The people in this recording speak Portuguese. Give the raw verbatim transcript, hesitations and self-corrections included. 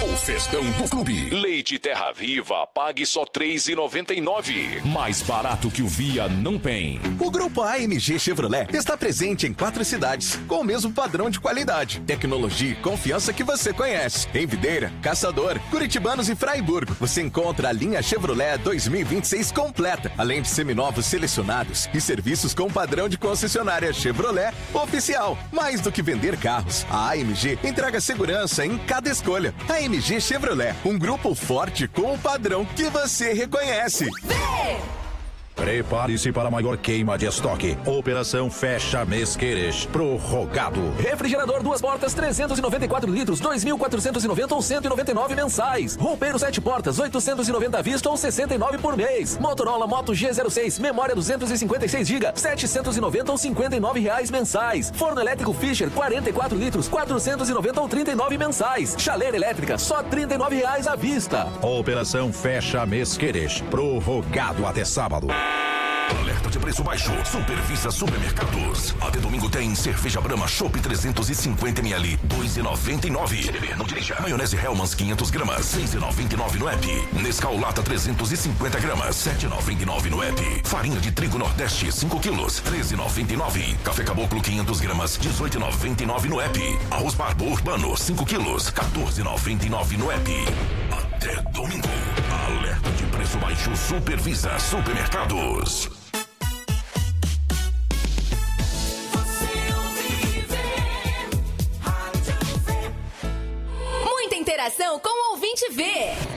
O festão do clube. Leite Terra Viva, pague só três reais e noventa e nove centavos. Mais barato que o Via não tem. O Grupo A M G Chevrolet está presente em quatro cidades, com o mesmo padrão de qualidade, tecnologia e confiança que você conhece. Em Videira, Caçador, Curitibanos e Fraiburgo, você encontra a linha Chevrolet dois mil e vinte e seis completa, além de seminovos selecionados e serviços com padrão de concessionária Chevrolet oficial. Mais do que vender carros, a A M G entrega segurança em cada escolha. A M G Chevrolet, um grupo forte com o padrão que você reconhece. Vem! Prepare-se para a maior queima de estoque. Operação Fecha Mês Queres. Prorrogado. Refrigerador duas portas, trezentos e noventa e quatro litros, dois mil quatrocentos e noventa ou cento e noventa e nove mensais. Roupeiro sete portas, oitocentos e noventa à vista ou sessenta e nove por mês. Motorola Moto G zero seis, memória duzentos e cinquenta e seis gigas, setecentos e noventa ou cinquenta e nove reais mensais. Forno elétrico Fischer, quarenta e quatro litros, quatrocentos e noventa ou trinta e nove mensais. Chaleira elétrica, só trinta e nove reais à vista. Operação Fecha Mês Queres. Prorrogado até sábado. Alerta de preço baixo. Supervisa Supermercados. Até domingo tem cerveja Brahma Chopp trezentos e cinquenta mililitros, dois reais e noventa e nove centavos. Se beber, não dirija. Maionese Hellmann's quinhentas gramas, seis reais e noventa e nove centavos no app. Nescau Lata trezentos e cinquenta gramas, sete reais e noventa e nove centavos no app. Farinha de trigo Nordeste cinco quilos, treze reais e noventa e nove centavos. Café Caboclo quinhentas gramas, dezoito reais e noventa e nove centavos no app. Arroz Barbo Urbano cinco quilos, quatorze reais e noventa e nove centavos no app. Até domingo. Alerta de preço baixo. Supervisa Supermercados. Muita interação com o Ouvinte Vê.